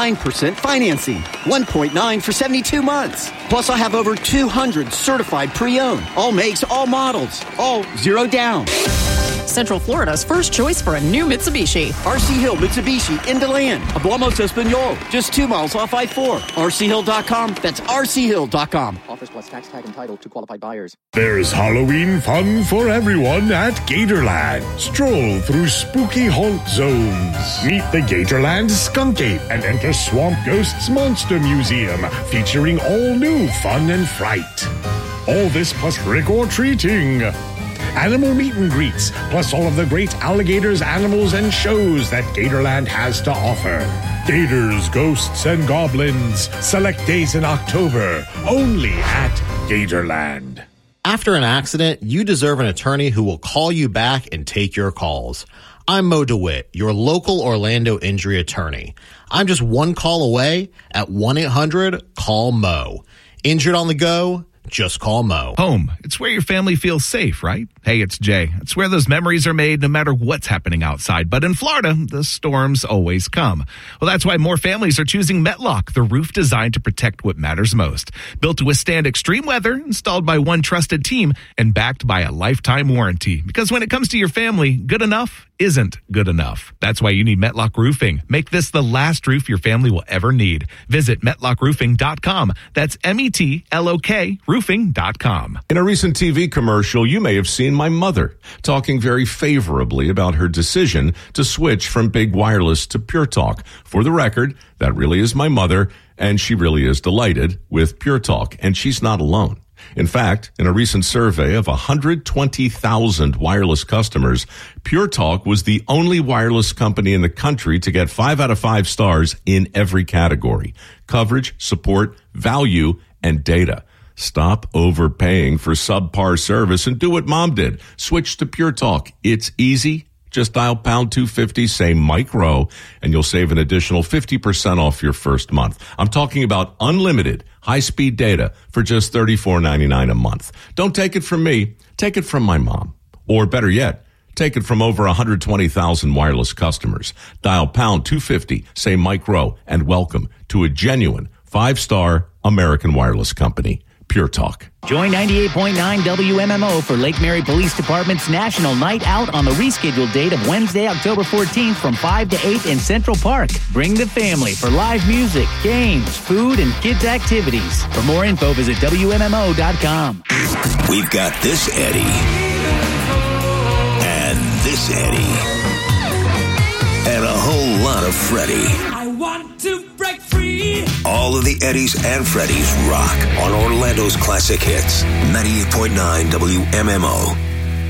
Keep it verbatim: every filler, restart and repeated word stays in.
nine percent financing. one point nine for seventy-two months. Plus, I have over two hundred certified pre-owned. All makes, all models. All zero down. Central Florida's first choice for a new Mitsubishi. R C Hill Mitsubishi in DeLand. Hablamos Espanol. Just two miles off I four. R C Hill dot com. That's R C Hill dot com. Offers plus tax tag entitled to qualified buyers. There's Halloween fun for everyone at Gatorland. Stroll through spooky haunt zones. Meet the Gatorland Skunk Ape and enter Swamp Ghost's Monster Museum, featuring all new fun and fright. All this plus trick-or-treating. Animal meet and greets, plus all of the great alligators, animals, and shows that Gatorland has to offer. Gators, ghosts, and goblins. Select days in October, only at Gatorland. After an accident, you deserve an attorney who will call you back and take your calls. I'm Mo DeWitt, your local Orlando injury attorney. I'm just one call away at one eight hundred call Mo. Injured on the go? Just call Mo. Home. It's where your family feels safe, right? Hey, it's Jay. It's where those memories are made no matter what's happening outside. But in Florida, the storms always come. Well, that's why more families are choosing Metlock, the roof designed to protect what matters most. Built to withstand extreme weather, installed by one trusted team, and backed by a lifetime warranty. Because when it comes to your family, good enough isn't good enough. That's why you need Metlock Roofing. Make this the last roof your family will ever need. Visit metlock roofing dot com. That's M E T L O K roofing dot com. In a recent T V commercial, you may have seen my mother talking very favorably about her decision to switch from big wireless to Pure Talk. For the record, that really is my mother, and she really is delighted with Pure Talk, and she's not alone. In fact, in a recent survey of one hundred twenty thousand wireless customers, Pure Talk was the only wireless company in the country to get five out of five stars in every category: coverage, support, value, and data. Stop overpaying for subpar service and do what Mom did. Switch to Pure Talk. It's easy. Just dial pound two fifty, say Mike Rowe, and you'll save an additional fifty percent off your first month. I'm talking about unlimited high-speed data for just thirty-four ninety-nine a month. Don't take it from me. Take it from my mom. Or better yet, take it from over one hundred twenty thousand wireless customers. Dial pound two fifty, say Mike Rowe, and welcome to a genuine five-star American wireless company. Pure Talk. Join ninety-eight point nine W M M O for Lake Mary Police Department's National Night Out on the rescheduled date of Wednesday, October fourteenth from five to eight in Central Park. Bring the family for live music, games, food, and kids' activities. For more info, visit W M M O dot com. We've got this Eddie and this Eddie and a whole lot of Freddie. I want to break free. All of the Eddies and Freddies rock on Orlando's classic hits. ninety-eight point nine W M M O.